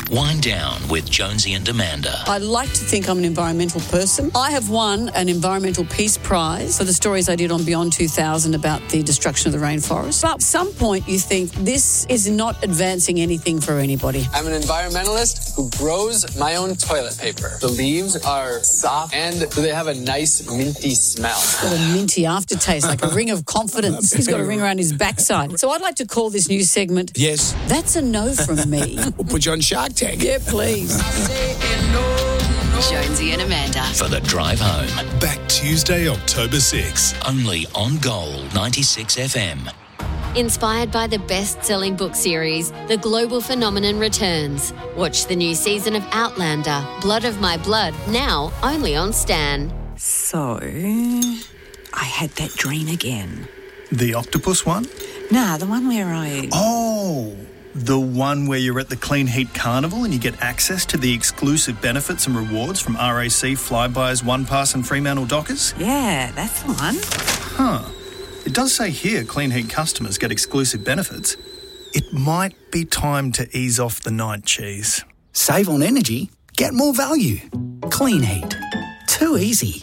Wind Down with Jonesy and Amanda. I like to think I'm an environmental person. I have won an Environmental Peace Prize for the stories I did on Beyond 2000 about the destruction of the rainforest. But at some point you think this is not advancing anything for anybody. I'm an environmentalist who grows my own toilet paper. The leaves are soft and they have a nice minty smell. It's got a minty aftertaste, like a ring of confidence. He's got a ring around his backside. So I'd like to call this new segment, Yes. That's a No from Me. We'll put you on Shark Tank. Yeah, please. Jonesy and Amanda. For the drive home. Back Tuesday, October 6. Only on Gold 96 FM. Inspired by the best-selling book series, The Global Phenomenon returns. Watch the new season of Outlander, Blood of My Blood, now only on Stan. So, I had that dream again. The octopus one? Nah, the one where I... Oh, the one where you're at the Clean Heat Carnival and you get access to the exclusive benefits and rewards from RAC, Flybuys, OnePass and Fremantle Dockers? Yeah, that's the one. Huh. It does say here Clean Heat customers get exclusive benefits. It might be time to ease off the night cheese. Save on energy, get more value. Clean Heat. Too easy.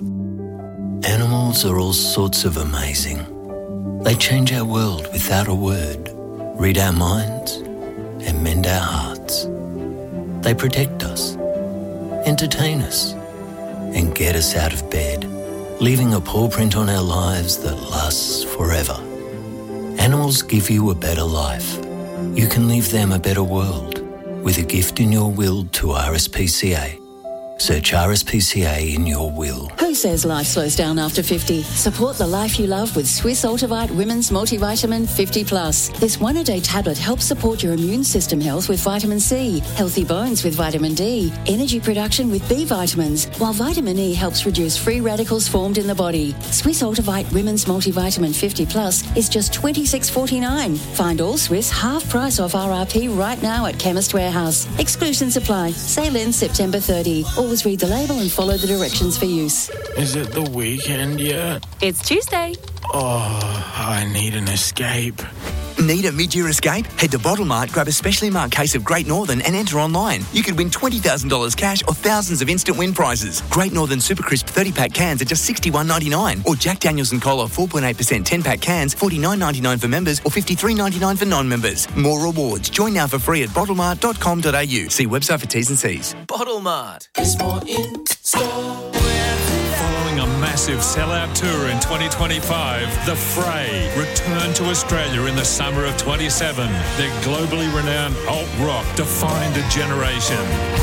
Animals are all sorts of amazing. They change our world without a word, read our minds, and mend our hearts. They protect us, entertain us, and get us out of bed, leaving a paw print on our lives that lasts forever. Animals give you a better life. You can leave them a better world with a gift in your will to RSPCA. Search RSPCA in your will. Who says life slows down after 50? Support the life you love with Swiss Ultivite Women's Multivitamin 50 Plus. This one-a-day tablet helps support your immune system health with vitamin C, healthy bones with vitamin D, energy production with B vitamins, while vitamin E helps reduce free radicals formed in the body. Swiss Ultivite Women's Multivitamin 50 Plus is just $26.49. Find all Swiss half price off RRP right now at Chemist Warehouse. Exclusions apply. Sale ends September 30. Always read the label and follow the directions for use. Is it the weekend yet? It's Tuesday. Oh, I need an escape. Need a mid-year escape? Head to Bottlemart, grab a specially marked case of Great Northern and enter online. You could win $20,000 cash or thousands of instant win prizes. Great Northern Super Crisp 30-pack cans are just $61.99. Or Jack Daniel's and Cola 4.8% 10-pack cans, $49.99 for members or $53.99 for non-members. More rewards. Join now for free at bottlemart.com.au. See website for T's and C's. Bottlemart. It's more in store. Following a massive sellout tour in 2025, The Fray return to Australia in the summer of 27. Their globally renowned alt rock defined a generation.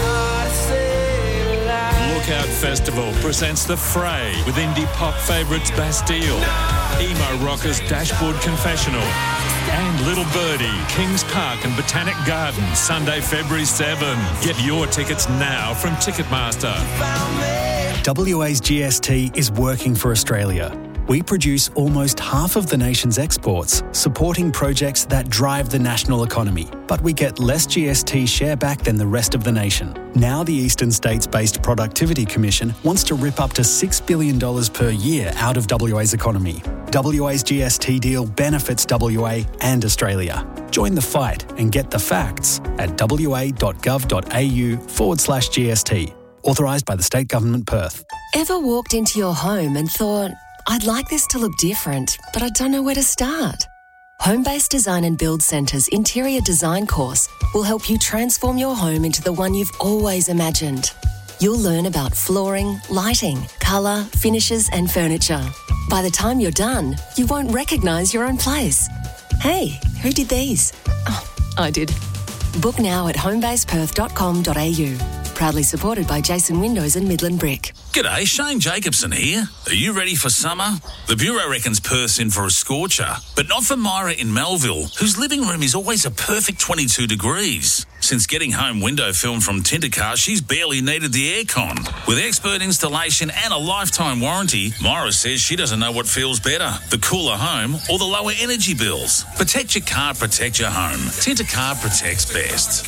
Lookout Festival presents The Fray with indie pop favourites Bastille, emo rockers Dashboard Confessional, and Little Birdie, Kings Park and Botanic Gardens, Sunday, February 7. Get your tickets now from Ticketmaster. WA's GST is working for Australia. We produce almost half of the nation's exports, supporting projects that drive the national economy. But we get less GST share back than the rest of the nation. Now the Eastern States-based Productivity Commission wants to rip up to $6 billion per year out of WA's economy. WA's GST deal benefits WA and Australia. Join the fight and get the facts at wa.gov.au/GST. Authorised by the State Government, Perth. Ever walked into your home and thought, I'd like this to look different, but I don't know where to start? Home-Based Design and Build Centre's interior design course will help you transform your home into the one you've always imagined. You'll learn about flooring, lighting, colour, finishes and furniture. By the time you're done, you won't recognise your own place. Hey, who did these? Oh, I did. Book now at homebaseperth.com.au. Proudly supported by Jason Windows and Midland Brick. G'day, Shane Jacobson here. Are you ready for summer? The Bureau reckons Perth's in for a scorcher, but not for Myra in Melville, whose living room is always a perfect 22 degrees. Since getting home window film from Tintercar, she's barely needed the aircon. With expert installation and a lifetime warranty, Myra says she doesn't know what feels better, the cooler home or the lower energy bills. Protect your car, protect your home. Tintercar protects best.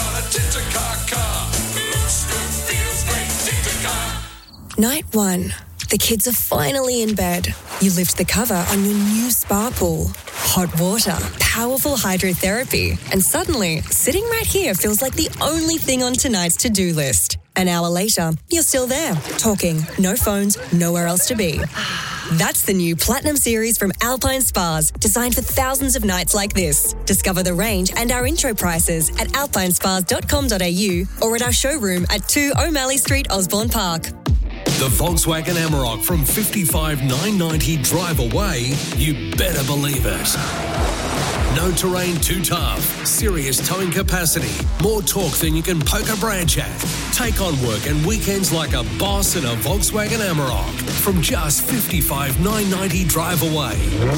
Night 1. The kids are finally in bed. You lift the cover on your new spa pool. hot water, powerful hydrotherapy, and suddenly, sitting right here feels like the only thing on tonight's to-do list. An hour later, you're still there, talking, no phones, nowhere else to be. That's the new Platinum Series from Alpine Spas, designed for thousands of nights like this. Discover the range and our intro prices at alpinespas.com.au or at our showroom at 2 O'Malley Street, Osborne Park. The Volkswagen Amarok from 55,990 drive away, you better believe it. No terrain too tough, serious towing capacity, more torque than you can poke a branch at. Take on work and weekends like a boss in a Volkswagen Amarok from just 55,990 drive away.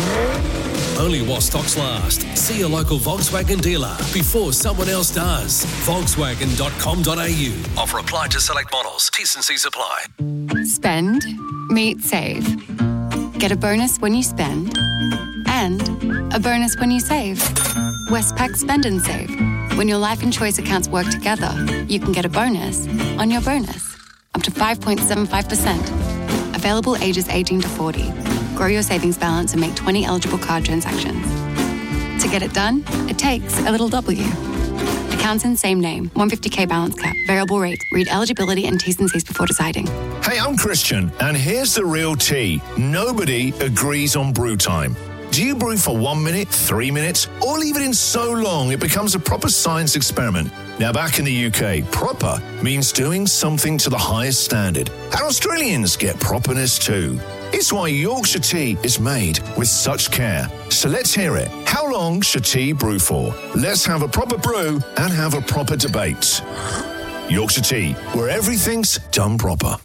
Only while stocks last. See a local Volkswagen dealer before someone else does. Volkswagen.com.au. Offer applied to select models. T&Cs apply. Spend, meet, save. Get a bonus when you spend. And a bonus when you save. Westpac Spend and Save. When your life and choice accounts work together, you can get a bonus on your bonus. Up to 5.75%. Available ages 18 to 40. Grow your savings balance and make 20 eligible card transactions. To get it done, it takes a little W. Accounts in same name. 150k balance cap. Variable rate. Read eligibility and T's and C's before deciding. Hey, I'm Christian, and here's the real tea. Nobody agrees on brew time. Do you brew for 1 minute, 3 minutes, or leave it in so long it becomes a proper science experiment? Now, back in the UK, proper means doing something to the highest standard. And Australians get properness too. It's why Yorkshire tea is made with such care. So let's hear it. How long should tea brew for? Let's have a proper brew and have a proper debate. Yorkshire tea, where everything's done proper.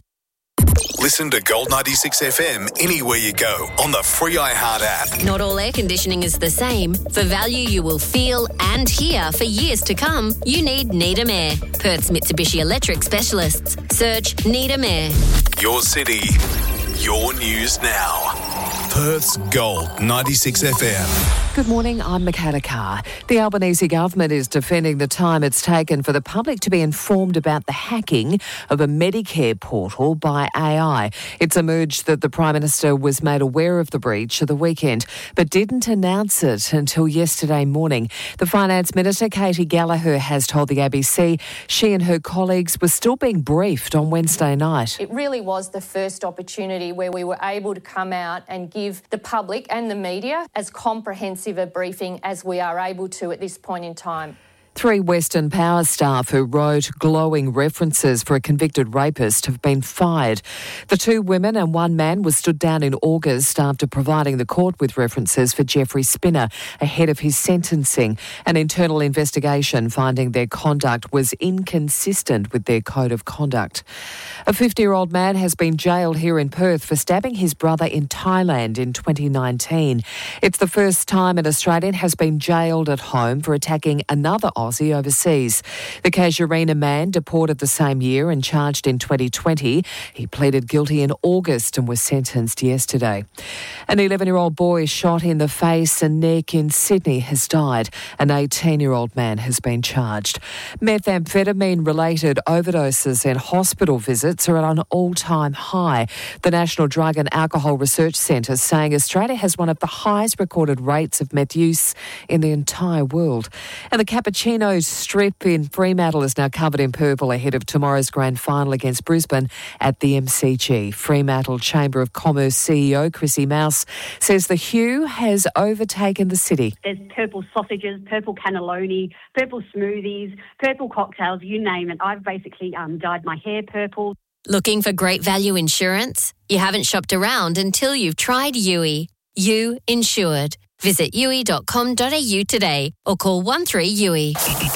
Listen to Gold 96 FM anywhere you go on the free iHeart app. Not all air conditioning is the same. For value you will feel and hear for years to come, you need Needham Air. Perth's Mitsubishi Electric specialists. Search Needham Air. Your city, your news now. Perth's Gold 96 FM. Good morning, I'm Michaela Carr. The Albanese government is defending the time it's taken for the public to be informed about the hacking of a Medicare portal by AI. It's emerged that the Prime Minister was made aware of the breach at the weekend, but didn't announce it until yesterday morning. The Finance Minister, Katie Gallagher, has told the ABC she and her colleagues were still being briefed on Wednesday night. It really was the first opportunity where we were able to come out and give the public and the media as comprehensive a briefing as we are able to at this point in time. 3 Western Power staff who wrote glowing references for a convicted rapist have been fired. The 2 women and 1 man was stood down in August after providing the court with references for Jeffrey Spinner ahead of his sentencing. An internal investigation finding their conduct was inconsistent with their code of conduct. A 50-year-old man has been jailed here in Perth for stabbing his brother in Thailand in 2019. It's the first time an Australian has been jailed at home for attacking another Aussie overseas. The Casuarina man, deported the same year and charged in 2020. He pleaded guilty in August and was sentenced yesterday. An 11-year-old boy shot in the face and neck in Sydney has died. An 18-year-old man has been charged. Methamphetamine-related overdoses and hospital visits are at an all-time high. The National Drug and Alcohol Research Centre is saying Australia has one of the highest recorded rates of meth use in the entire world. And the Cappuccino Strip in Fremantle is now covered in purple ahead of tomorrow's grand final against Brisbane at the MCG. Fremantle Chamber of Commerce CEO Chrissy Mouse says the hue has overtaken the city. There's purple sausages, purple cannelloni, purple smoothies, purple cocktails, you name it. I've basically dyed my hair purple. Looking for great value insurance? You haven't shopped around until you've tried Yui. You insured. Visit yui.com.au today or call 13-YUI.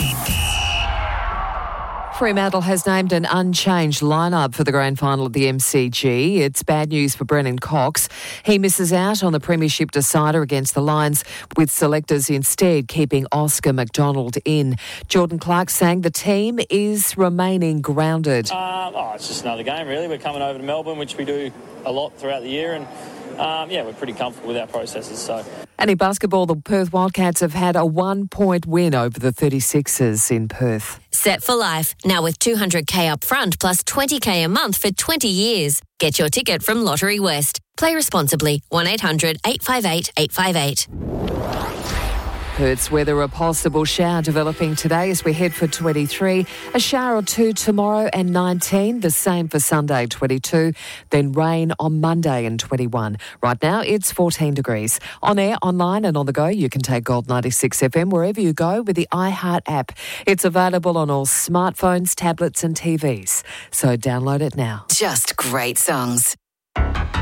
Fremantle has named an unchanged lineup for the grand final of the MCG. It's bad news for Brennan Cox. He misses out on the premiership decider against the Lions, with selectors instead keeping Oscar McDonald in. Jordan Clark saying the team is remaining grounded. It's just another game, really. We're coming over to Melbourne, which we do a lot throughout the year, and we're pretty comfortable with our processes. So. And in basketball, the Perth Wildcats have had a 1-point win over the 36ers in Perth. Set for life, now with $200k up front plus $20k a month for 20 years. Get your ticket from Lottery West. Play responsibly. 1-800-858-858. Perth's weather, a possible shower developing today as we head for 23. A shower or two tomorrow and 19. The same for Sunday, 22. Then rain on Monday and 21. Right now, it's 14 degrees. On air, online and on the go, you can take Gold 96 FM wherever you go with the iHeart app. It's available on all smartphones, tablets and TVs. So download it now. Just great songs.